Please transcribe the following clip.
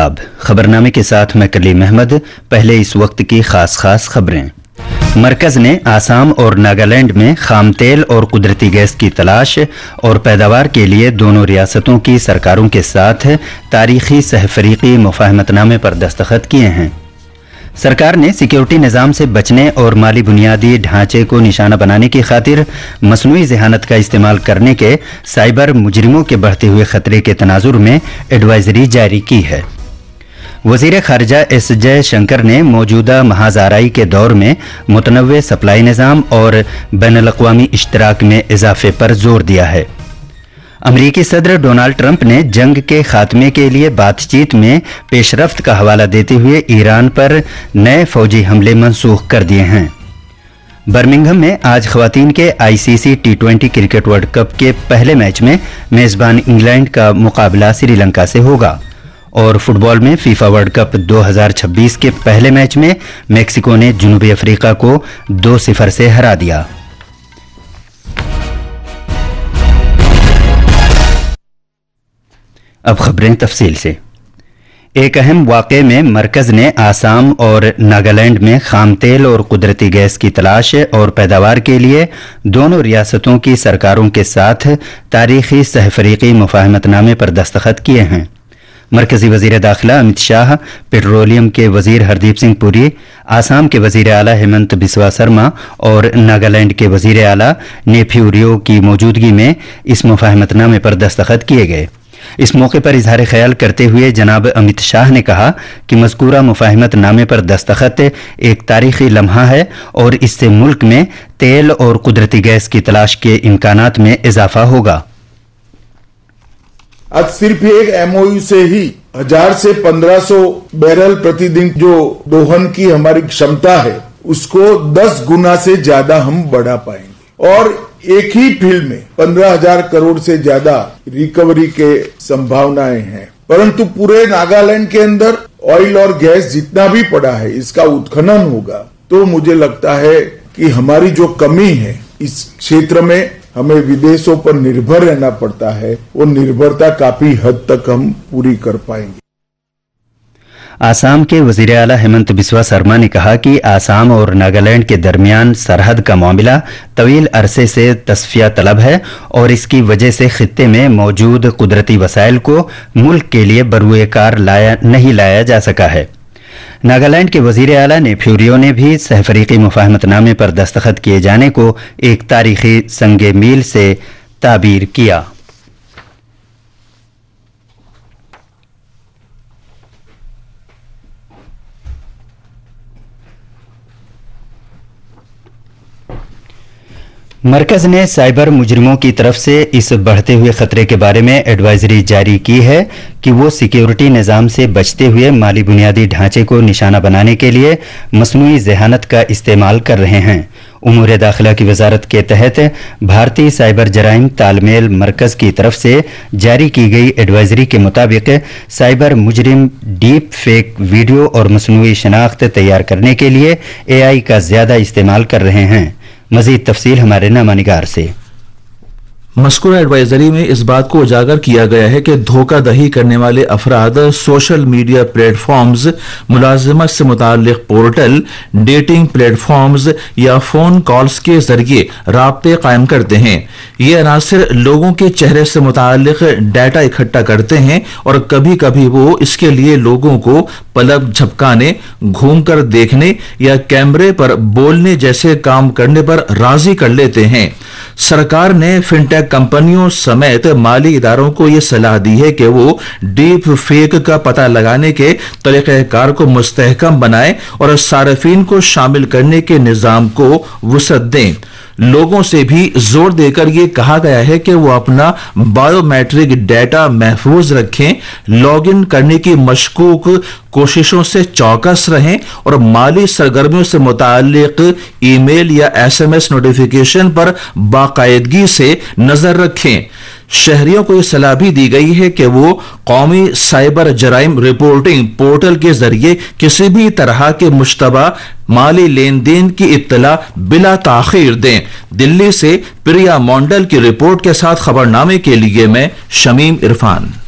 आदाब। खबरनामे के साथ मैं कलीम अहमद। पहले इस वक्त की खास खबरें। मरकज ने आसाम और नागालैंड में खाम तेल और कुदरती गैस की तलाश और पैदावार के लिए दोनों रियासतों की सरकारों के साथ तारीखी सहफरीकी मुफाहमतनामे पर दस्तखत किए हैं। सरकार ने सिक्योरिटी निज़ाम से बचने और माली बुनियादी ढांचे को निशाना बनाने की खातिर मसनूई ज़हानत का इस्तेमाल करने के साइबर मुजरिमों के बढ़ते हुए खतरे के तनाजुर में एडवाइजरी जारी की है। वज़ीर ख़ारिजा एस जयशंकर ने मौजूदा महाज़ाराई के दौर में मुतनव्वे सप्लाई निज़ाम और बैनुल-अक़वामी इश्तराक में इजाफे पर जोर दिया है। अमरीकी सदर डोनाल्ड ट्रंप ने जंग के खात्मे के लिए बातचीत में पेशरफ्त का हवाला देते हुए ईरान पर नए फौजी हमले मनसूख कर दिए हैं। बर्मिंघम में आज ख़वातीन के ICC T20 cricket world cup के पहले मैच में मेज़बान इंग्लैंड का मुकाबला श्रीलंका से होगा और फुटबॉल में फीफा वर्ल्ड कप 2026 के पहले मैच में मेक्सिको ने जनूबी अफ्रीका को 2-0 से हरा दिया। अब खबरें तफसील से। एक अहम वाक़े में मरकज़ ने आसाम और नागालैंड में खाम तेल और कुदरती गैस की तलाश और पैदावार के लिए दोनों रियासतों की सरकारों के साथ तारीखी सहफरीकी मुफाहमतनामे पर दस्तखत किए हैं। मरकज़ी वज़ीर दाखिला अमित शाह, पेट्रोलियम के वज़ीर हरदीप सिंह पुरी, आसाम के वज़ीर आला हेमंत बिस्वा शर्मा और नागालैंड के वज़ीर आला नेफ्यू रियो की मौजूदगी में इस मुफाहमतनामे पर दस्तखत किए गए। इस मौके पर इजहार ख्याल करते हुए जनाब अमित शाह ने कहा कि मज़कूरा मुफाहमतनामे पर दस्तखत एक तारीखी लम्हा है और इससे मुल्क में तेल और कुदरती गैस की तलाश के इम्कानात में इजाफा होगा। आज सिर्फ एक MOU से ही 1000 से 1500 बैरल प्रतिदिन जो दोहन की हमारी क्षमता है उसको 10 गुना से ज्यादा हम बढ़ा पाएंगे और एक ही फील्ड में 15,000 करोड़ से ज्यादा रिकवरी के संभावनाएं हैं। परंतु पूरे नागालैंड के अंदर ऑयल और गैस जितना भी पड़ा है इसका उत्खनन होगा तो मुझे लगता है कि हमारी जो कमी है इस क्षेत्र में हमें विदेशों पर निर्भर रहना पड़ता है, वो निर्भरता काफी हद तक हम पूरी कर पाएंगे। आसाम के वज़ीर आला हेमंत बिस्वा शर्मा ने कहा कि आसाम और नागालैंड के दरमियान सरहद का मामला तवील अरसे से तस्फिया तलब है और इसकी वजह से खित्ते में मौजूद कुदरती वसाइल को मुल्क के लिए बरूए कार नहीं लाया जा सका है। नागालैंड के वज़ीर आला नेफ्यू रियो ने भी सहफरीकी मुफाहमतनामे पर दस्तखत किए जाने को एक तारीखी संगे मील से ताबीर किया। मरकज़ ने साइबर मुजरिमों की तरफ से इस बढ़ते हुए खतरे के बारे में एडवाइजरी जारी की है कि वो सिक्योरिटी निज़ाम से बचते हुए माली बुनियादी ढांचे को निशाना बनाने के लिए मसनूई ज़हानत का इस्तेमाल कर रहे हैं। उमूर दाखिला की वजारत के तहत भारतीय साइबर जराइम तालमेल मरकज़ की तरफ से जारी की गई एडवाइजरी के मुताबिक साइबर मुजरिम डीप फेक वीडियो और मसनूई शनाख्त तैयार करने के लिए AI का ज़्यादा इस्तेमाल कर रहे हैं। मज़ीद तफसील हमारे नामानिगार से। मज़कूरा एडवाइजरी में इस बात को उजागर किया गया है कि धोखाधही करने वाले अफराद सोशल मीडिया प्लेटफॉर्म्स, मुलाजमत से मुताल्लिक पोर्टल, डेटिंग प्लेटफॉर्म्स या फोन कॉल्स के जरिए राब्ते कायम करते हैं। ये अनासिर लोगों के चेहरे से मुताल्लिक डाटा इकट्ठा करते हैं और कभी कभी वो इसके लिए लोगों को पलक झपकाने, घूमकर देखने या कैमरे पर बोलने जैसे काम करने पर राजी कर लेते हैं। सरकार ने फिनटेक कंपनियों समेत माली इदारों को यह सलाह दी है कि वो डीप फेक का पता लगाने के तरीक़ेकार को मुस्तहकम बनाएं और सार्फिन को शामिल करने के निज़ाम को वुसअत दें। लोगों से भी जोर देकर यह कहा गया है कि वो अपना बायोमेट्रिक डेटा महफूज रखें, लॉगिन करने की मशकूक कोशिशों से चौकस रहें और माली सरगर्मियों से मुताल्लिक ईमेल या SMS नोटिफिकेशन पर बाकायदगी से नजर रखें। शहरियों को यह सलाह भी दी गई है कि वो कौमी साइबर जराइम रिपोर्टिंग पोर्टल के जरिए किसी भी तरह के मुश्तबा माली लेन देन की इत्तला बिला ताखीर दें। दिल्ली से प्रिया मोंडल की रिपोर्ट के साथ खबरनामे के लिए मैं शमीम इरफान।